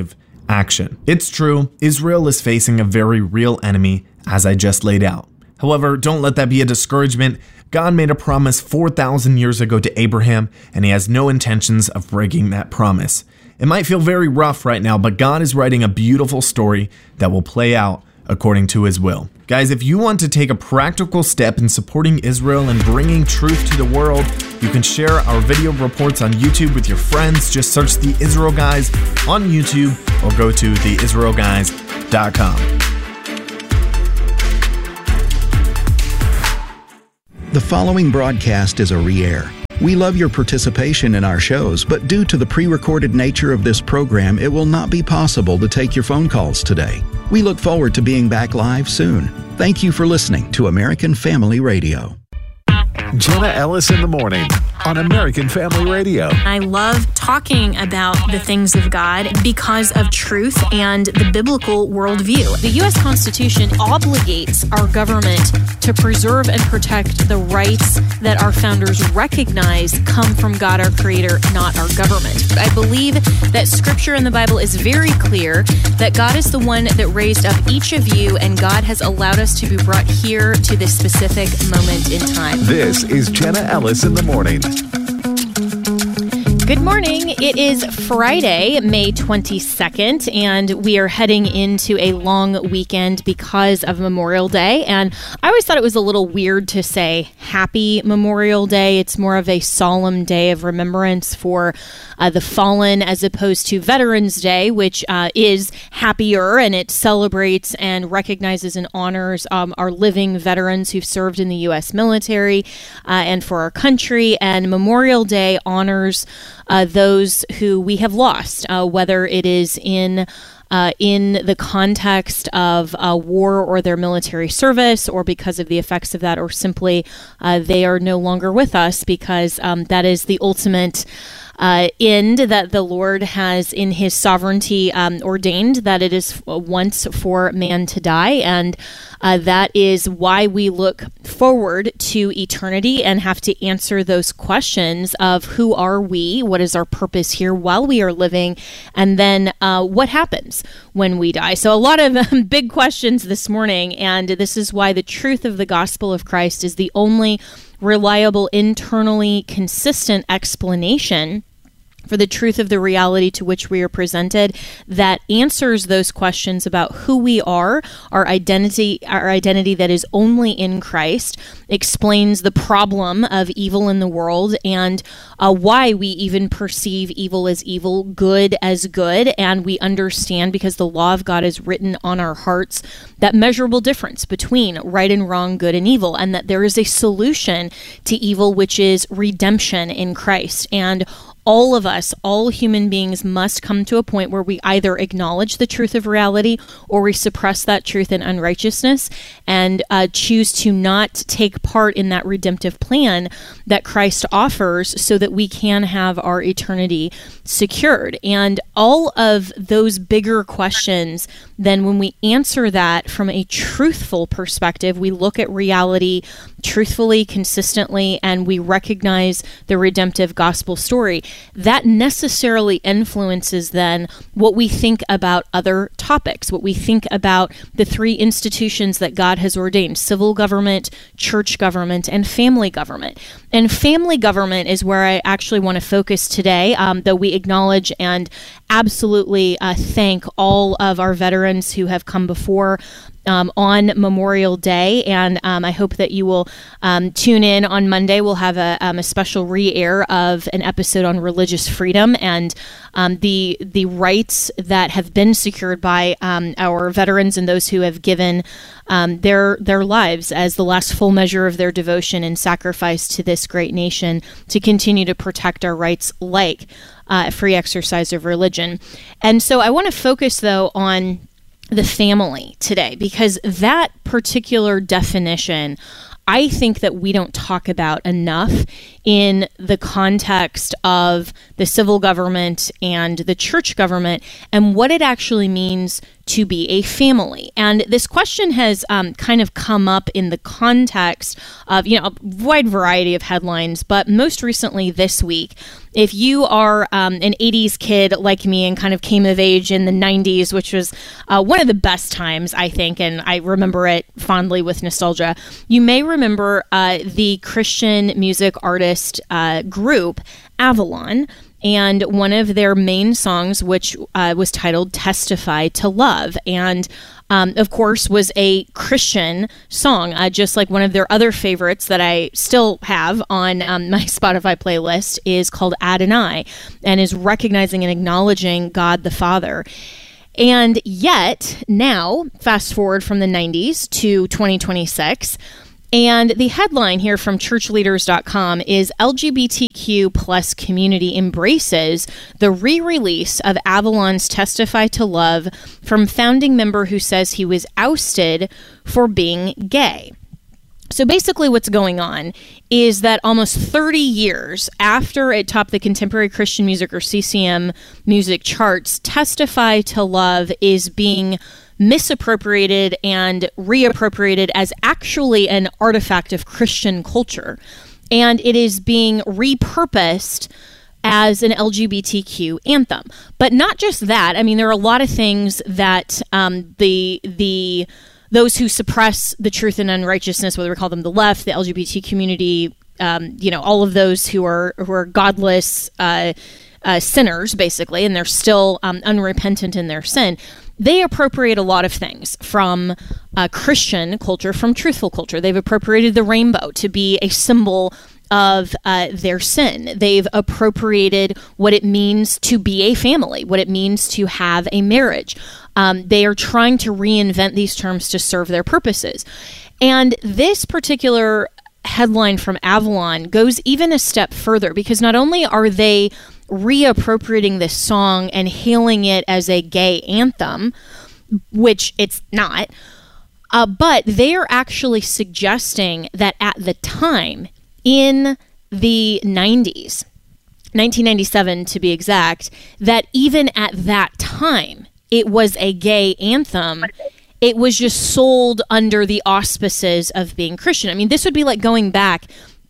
Speaker 24: action. It's true, Israel is facing a very real enemy, as I just laid out. However, don't let that be a discouragement. God made a promise four thousand years ago to Abraham, and he has no intentions of breaking that promise. It might feel very rough right now, but God is writing a beautiful story that will play out according to his will. Guys, if you want to take a practical step in supporting Israel and bringing truth to the world, you can share our video reports on YouTube with your friends. Just search The Israel Guys on YouTube or go to the israel guys dot com.
Speaker 7: The following broadcast is a re-air. We love your participation in our shows, but due to the pre-recorded nature of this program, it will not be possible to take your phone calls today. We look forward to being back live soon. Thank you for listening to American Family Radio.
Speaker 8: Jenna Ellis in the morning on American Family Radio.
Speaker 23: I love talking about the things of God because of truth and the biblical worldview. The U S Constitution obligates our government to preserve and protect the rights that our founders recognize come from God, our Creator, not our government. I believe that Scripture in the Bible is very clear that God is the one that raised up each of you, and God has allowed us to be brought here to this specific moment in time.
Speaker 8: This is Jenna Ellis in the morning.
Speaker 23: Good morning. It is Friday, May twenty-second, and we are heading into a long weekend because of Memorial Day. And I always thought it was a little weird to say Happy Memorial Day. It's more of a solemn day of remembrance for uh, the fallen, as opposed to Veterans Day, which uh, is happier, and it celebrates and recognizes and honors um, our living veterans who've served in the U S military uh, and for our country. And Memorial Day honors Uh, those who we have lost, uh, whether it is in uh, in the context of uh, war or their military service, or because of the effects of that, or simply uh, they are no longer with us, because um, that is the ultimate Uh, end that the Lord has in his sovereignty um, ordained, that it is once for man to die. And uh, that is why we look forward to eternity and have to answer those questions of who are we, what is our purpose here while we are living, and then uh, what happens when we die. So a lot of um, big questions this morning, and this is why the truth of the gospel of Christ is the only reliable, internally consistent explanation for the truth of the reality to which we are presented, that answers those questions about who we are, our identity, our identity that is only in Christ, explains the problem of evil in the world, and uh, why we even perceive evil as evil, good as good, and we understand, because the law of God is written on our hearts, that measurable difference between right and wrong, good and evil, and that there is a solution to evil, which is redemption in Christ. And all of us, all human beings, must come to a point where we either acknowledge the truth of reality, or we suppress that truth in unrighteousness and uh, choose to not take part in that redemptive plan that Christ offers, so that we can have our eternity secured. And all of those bigger questions, then when we answer that from a truthful perspective, we look at reality truthfully, consistently, and we recognize the redemptive gospel story, that necessarily influences then what we think about other topics, what we think about the three institutions that God has ordained: civil government, church government, and family government. And family government is where I actually want to focus today, um, though we acknowledge and absolutely uh, thank all of our veterans who have come before Um, on Memorial Day, and um, I hope that you will um, tune in on Monday. We'll have a, um, a special re-air of an episode on religious freedom and um, the the rights that have been secured by um, our veterans and those who have given um, their their lives as the last full measure of their devotion and sacrifice to this great nation to continue to protect our rights, like uh, free exercise of religion. And so I want to focus, though, on the family today, because that particular definition, I think that we don't talk about enough in the context of the civil government and the church government, and what it actually means to be a family. And this question has um, kind of come up in the context of, you know, a wide variety of headlines, but most recently this week, if you are um, an eighties kid like me and kind of came of age in the nineties, which was uh, one of the best times, I think, and I remember it fondly with nostalgia, you may remember uh, the Christian music artist uh, group Avalon, and one of their main songs, which uh, was titled Testify to Love, and um, of course was a Christian song, uh, just like one of their other favorites that I still have on um, my Spotify playlist is called Adonai, and is recognizing and acknowledging God the Father. And yet, now, fast forward from the nineties to twenty twenty-six, and the headline here from church leaders dot com is L G B T Q plus community embraces the re-release of Avalon's Testify to Love from founding member who says he was ousted for being gay. So basically what's going on is that almost thirty years after it topped the Contemporary Christian Music, or C C M, music charts, Testify to Love is being misappropriated and reappropriated as actually an artifact of Christian culture. And it is being repurposed as an L G B T Q anthem. But not just that. I mean, there are a lot of things that um, the the those who suppress the truth and unrighteousness, whether we call them the left, the L G B T community, um, you know, all of those who are who are godless uh, uh, sinners, basically, and they're still um, unrepentant in their sin. They appropriate a lot of things from uh, Christian culture, from truthful culture. They've appropriated the rainbow to be a symbol of uh, their sin. They've appropriated what it means to be a family, what it means to have a marriage. Um, they are trying to reinvent these terms to serve their purposes. And this particular headline from Avalon goes even a step further, because not only are they reappropriating this song and hailing it as a gay anthem, which it's not, uh, but they are actually suggesting that at the time, in the nineties, nineteen ninety-seven to be exact, that even at that time, it was a gay anthem. It was just sold under the auspices of being Christian. I mean, this would be like going back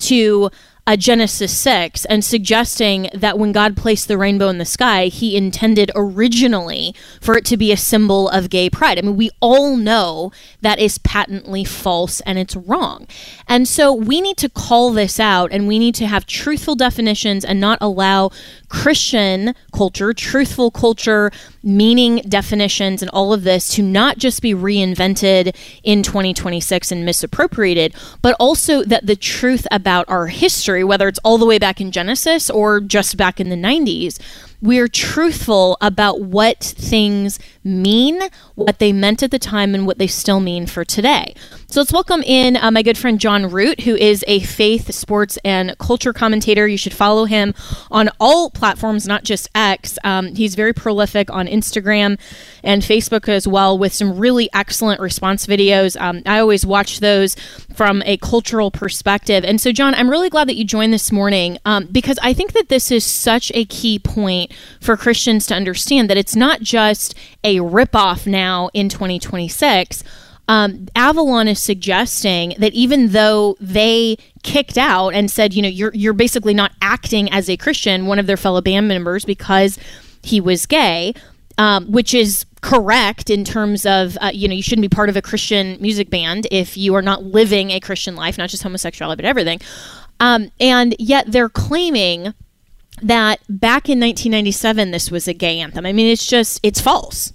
Speaker 23: to Uh, Genesis six and suggesting that when God placed the rainbow in the sky, he intended originally for it to be a symbol of gay pride. I mean, we all know that is patently false and it's wrong. And so we need to call this out, and we need to have truthful definitions and not allow Christian culture, truthful culture, meaning definitions and all of this to not just be reinvented in twenty twenty-six and misappropriated, but also that the truth about our history, whether it's all the way back in Genesis or just back in the nineties, we're truthful about what things mean, what they meant at the time, and what they still mean for today. So let's welcome in uh, my good friend John Root, who is a faith, sports, and culture commentator. You should follow him on all platforms, not just X. Um, he's very prolific on Instagram and Facebook as well, with some really excellent response videos. Um, I always watch those from a cultural perspective. And so, John, I'm really glad that you joined this morning um, because I think that this is such a key point for Christians to understand, that it's not just a ripoff now in twenty twenty-six. Um, Avalon is suggesting that even though they kicked out and said, you know, you're you're basically not acting as a Christian, one of their fellow band members, because he was gay, um, which is correct in terms of, uh, you know, you shouldn't be part of a Christian music band if you are not living a Christian life, not just homosexuality, but everything. Um, and yet they're claiming that back in nineteen ninety-seven, this was a gay anthem. I mean, it's just, it's false.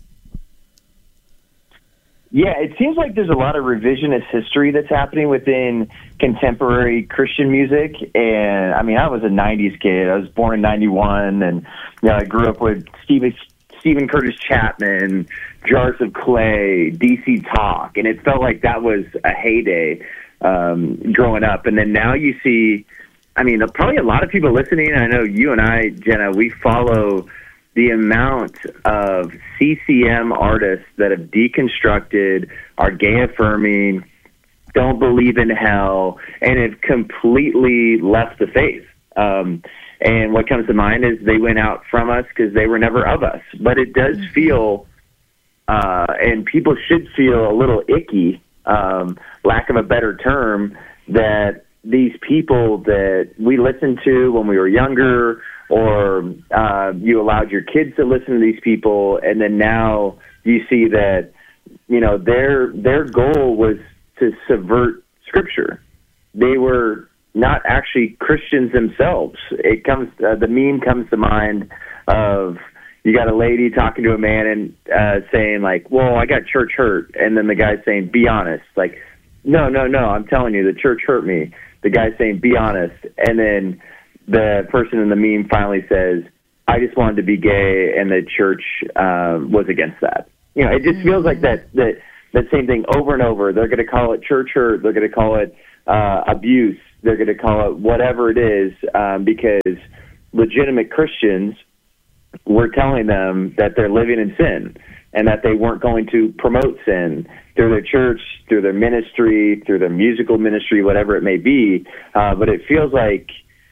Speaker 9: Yeah, it seems like there's a lot of revisionist history that's happening within contemporary Christian music. And I mean, I was a nineties kid. I was born in ninety-one, and you know, I grew up with Stephen, Stephen Curtis Chapman, Jars of Clay, D C Talk, and it felt like that was a heyday um, growing up. And then now you see, I mean, probably a lot of people listening, I know you and I, Jenna, we follow the amount of C C M artists that have deconstructed, are gay affirming, don't believe in hell, and have completely left the faith. Um, and what comes to mind is they went out from us because they were never of us. But it does feel, uh, and people should feel a little icky, um, lack of a better term, that these people that we listened to when we were younger, or uh, you allowed your kids to listen to these people, and then now you see that, you know, their their goal was to subvert Scripture. They were not actually Christians themselves. It comes uh, the meme comes to mind of, you got a lady talking to a man and uh, saying like, "Well, I got church hurt," and then the guy's saying, "Be honest." Like, no, no, no, I'm telling you, the church hurt me. The guy's saying, "Be honest," and then the person in the meme finally says, "I just wanted to be gay," and the church uh, was against that. You know, it just feels like that that that same thing over and over. They're going to call it church hurt. They're going to call it uh, abuse. They're going to call it whatever it is, um, because legitimate Christians were telling them that they're living in sin and that they weren't going to promote sin through their church, through their ministry, through their musical ministry, whatever it may be. Uh, but it feels like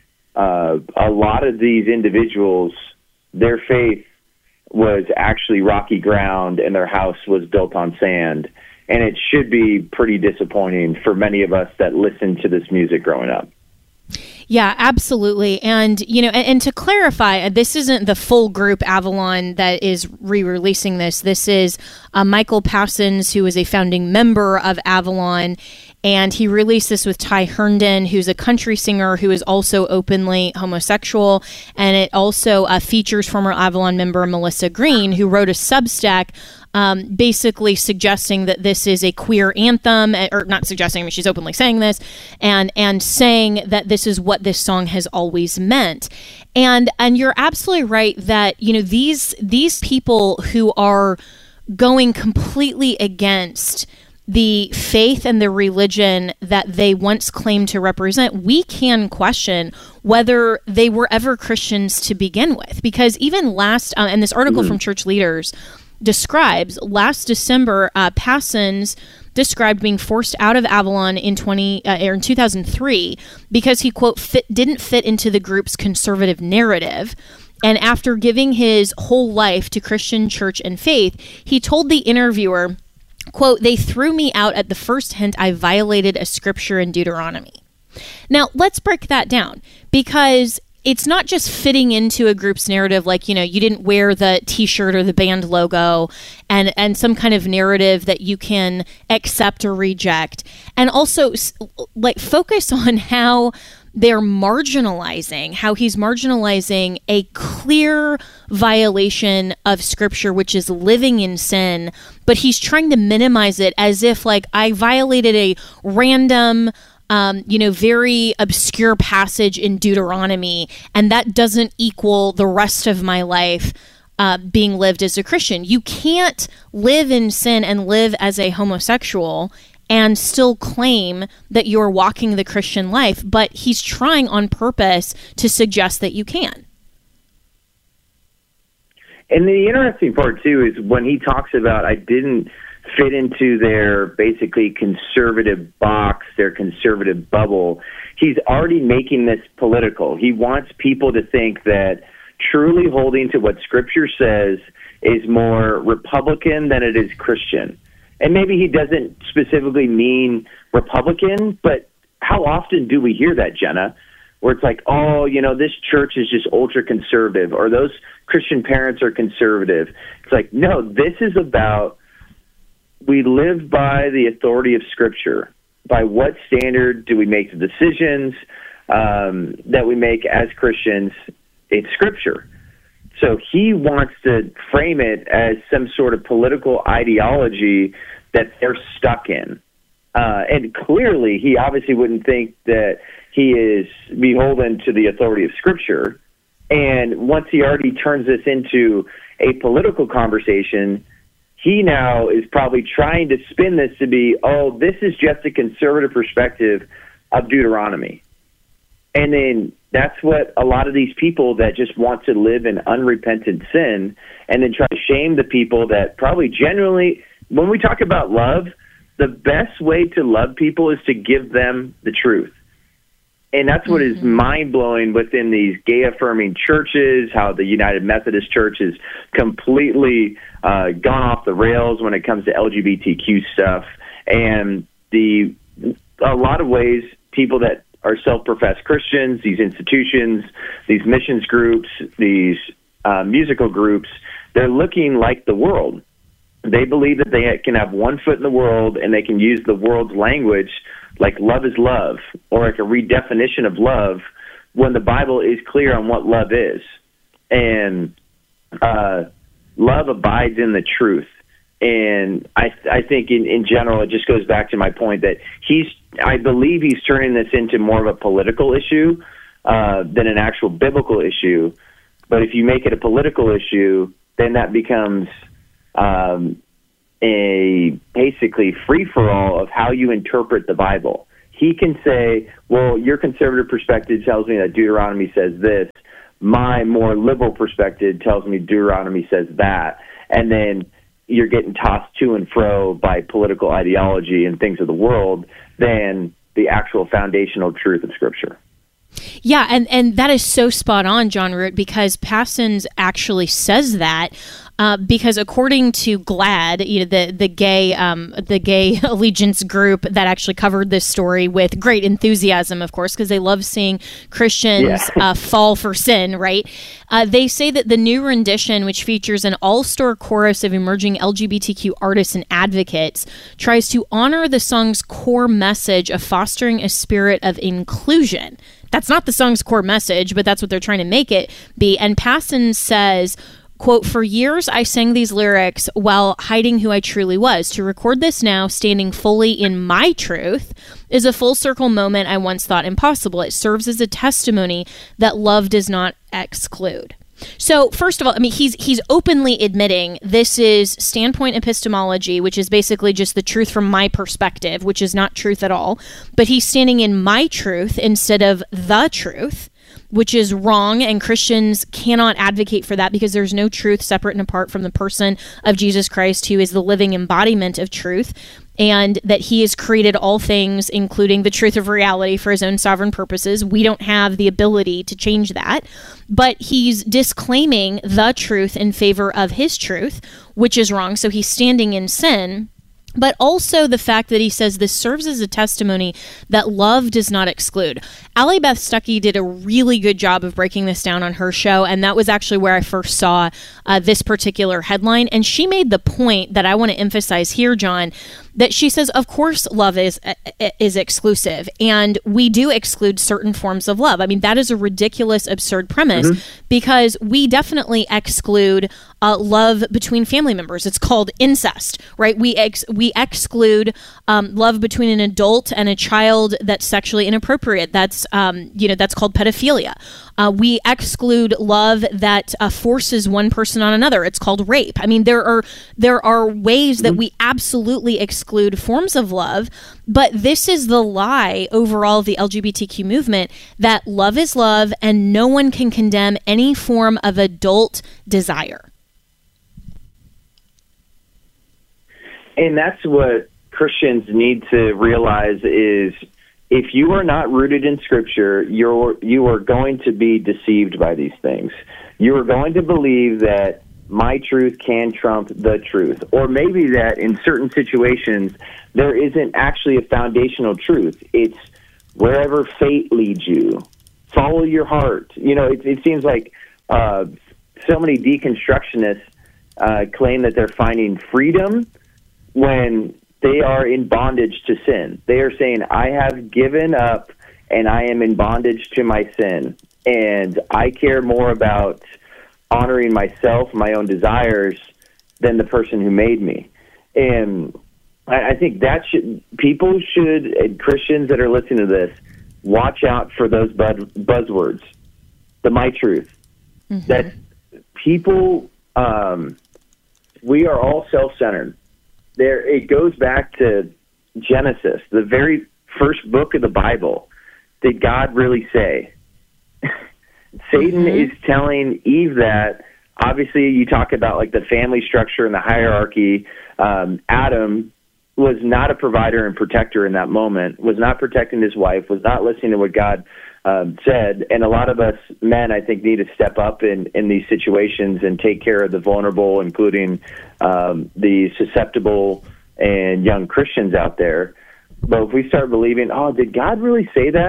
Speaker 9: uh, a lot of these individuals, their faith was actually rocky ground and their house was built on sand. And it should be pretty disappointing for many of us that listened to this music growing up.
Speaker 23: Yeah, absolutely. And, you know, and, and to clarify, this isn't the full group Avalon that is re-releasing this. This is uh, Michael Passons, who is a founding member of Avalon. And he released this with Ty Herndon, who's a country singer who is also openly homosexual. And it also uh, features former Avalon member Melissa Green, who wrote a Substack um, basically suggesting that this is a queer anthem, or not suggesting, I mean, she's openly saying this, and and saying that this is what this song has always meant. And and you're absolutely right that, you know, these these people who are going completely against the faith and the religion that they once claimed to represent, we can question whether they were ever Christians to begin with. Because even last, uh, and this article mm-hmm. from Church Leaders describes, last December, uh, Passons described being forced out of Avalon in twenty uh, or in two thousand three because he, quote, fit, didn't fit into the group's conservative narrative. And after giving his whole life to Christian church and faith, he told the interviewer, quote, "They threw me out at the first hint I violated a scripture in Deuteronomy." Now, let's break that down, because it's not just fitting into a group's narrative, like, you know, you didn't wear the t-shirt or the band logo, and, and some kind of narrative that you can accept or reject. And also, like, focus on how they're marginalizing, how he's marginalizing a clear violation of scripture, which is living in sin, but he's trying to minimize it as if, like, I violated a random, um, you know, very obscure passage in Deuteronomy, and that doesn't equal the rest of my life uh, being lived as a Christian. You can't live in sin and live as a homosexual and still claim that you're walking the Christian life, but he's trying on purpose to suggest that you can.
Speaker 9: And the interesting part, too, is when he talks about, I didn't fit into their basically conservative box, their conservative bubble, he's already making this political. He wants people to think that truly holding to what Scripture says is more Republican than it is Christian. And maybe he doesn't specifically mean Republican, but how often do we hear that, Jenna? Where it's like, oh, you know, this church is just ultra-conservative, or those Christian parents are conservative. It's like, no, this is about, we live by the authority of Scripture. By what standard do we make the decisions um, that we make as Christians? It's Scripture. So he wants to frame it as some sort of political ideology that they're stuck in. Uh, and clearly, he obviously wouldn't think that he is beholden to the authority of Scripture. And once he already turns this into a political conversation, he now is probably trying to spin this to be, oh, this is just a conservative perspective of Deuteronomy. And then that's what a lot of these people that just want to live in unrepentant sin and then try to shame the people that probably genuinely, when we talk about love, the best way to love people is to give them the truth. And that's what is mind-blowing within these gay-affirming churches, how the United Methodist Church has completely uh, gone off the rails when it comes to L G B T Q stuff. And the a lot of ways people that are self-professed Christians, these institutions, these missions groups, these uh, musical groups, they're looking like the world. They believe that they can have one foot in the world and they can use the world's language, like love is love, or like a redefinition of love, when the Bible is clear on what love is. And uh, love abides in the truth. And I, I think in, in general, it just goes back to my point that he's, I believe he's turning this into more of a political issue uh, than an actual biblical issue. But if you make it a political issue, then that becomes um, a basically free-for-all of how you interpret the Bible. He can say, well, your conservative perspective tells me that Deuteronomy says this. My more liberal perspective tells me Deuteronomy says that. And then you're getting tossed to and fro by political ideology and things of the world than the actual foundational truth of Scripture.
Speaker 23: Yeah, and, and that is so spot on, John Root, because Passons actually says that. Uh, because according to GLAAD, you know, the the gay um, the gay allegiance group that actually covered this story with great enthusiasm, of course, because they love seeing Christians yeah. uh, fall for sin, right? Uh, they say that the new rendition, which features an all-star chorus of emerging L G B T Q artists and advocates, tries to honor the song's core message of fostering a spirit of inclusion. That's not the song's core message, but that's what they're trying to make it be. And Passons says, quote, "For years, I sang these lyrics while hiding who I truly was. To record this now, standing fully in my truth, is a full circle moment I once thought impossible. It serves as a testimony that love does not exclude." So first of all, I mean, he's he's openly admitting this is standpoint epistemology, which is basically just the truth from my perspective, which is not truth at all. But he's standing in my truth instead of the truth, which is wrong, and Christians cannot advocate for that because there's no truth separate and apart from the person of Jesus Christ, who is the living embodiment of truth, and that he has created all things, including the truth of reality, for his own sovereign purposes. We don't have the ability to change that, but he's disclaiming the truth in favor of his truth, which is wrong, so he's standing in sin. But also the fact that he says this serves as a testimony that love does not exclude. Allie Beth Stuckey did a really good job of breaking this down on her show, and that was actually where I first saw uh, this particular headline. And she made the point that I want to emphasize here, John, that she says, of course, love is is exclusive, and we do exclude certain forms of love. I mean, that is a ridiculous, absurd premise, mm-hmm. because we definitely exclude uh, love between family members. It's called incest, right? We ex- we exclude um, love between an adult and a child that's sexually inappropriate. That's um, you know that's called pedophilia. Uh, we exclude love that uh, forces one person on another. It's called rape. I mean, there are there are ways that we absolutely exclude forms of love, but this is the lie overall of the L G B T Q movement, that love is love and no one can condemn any form of adult desire.
Speaker 9: And that's what Christians need to realize is, if you are not rooted in Scripture, you're you are going to be deceived by these things. You are going to believe that my truth can trump the truth, or maybe that in certain situations there isn't actually a foundational truth. It's wherever fate leads you. Follow your heart. You know, it, it seems like uh, so many deconstructionists uh, claim that they're finding freedom when they are in bondage to sin. They are saying, I have given up and I am in bondage to my sin. And I care more about honoring myself, my own desires, than the person who made me. And I, I think that should, people should, and Christians that are listening to this, watch out for those buzz, buzzwords. The my truth. Mm-hmm. That people, um, we are all self-centered. There, it goes back to Genesis, the very first book of the Bible. Did God really say? Satan mm-hmm. is telling Eve that. Obviously, you talk about like the family structure and the hierarchy. Um, Adam was not a provider and protector in that moment, was not protecting his wife, was not listening to what God um, said. And a lot of us men, I think, need to step up in, in these situations and take care of the vulnerable, including um, the susceptible and young Christians out there. But if we start believing, oh, did God really say that?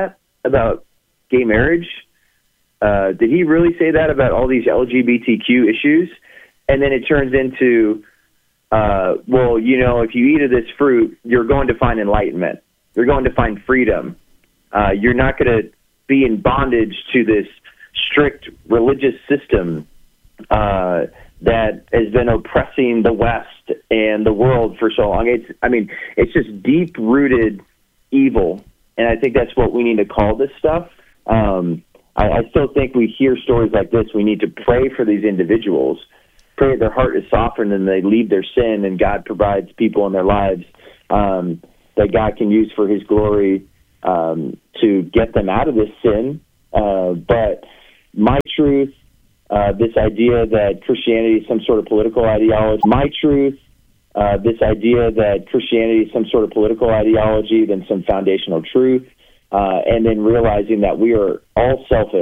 Speaker 9: about gay marriage? Uh, did he really say that about all these L G B T Q issues? And then it turns into, uh, well, you know, if you eat of this fruit, you're going to find enlightenment. You're going to find freedom. Uh, you're not going to be in bondage to this strict religious system uh, that has been oppressing the West and the world for so long. It's, I mean, it's just deep-rooted evil, and I think that's what we need to call this stuff. Um, I, I still think we hear stories like this. We need to pray for these individuals, pray that their heart is softened and they leave their sin, and God provides people in their lives um, that God can use for his glory um, to get them out of this sin. Uh, but my truth, uh, this idea that Christianity is some sort of political ideology, my truth, uh, this idea that Christianity is some sort of political ideology than some foundational truth, uh, and then realizing that we are all selfish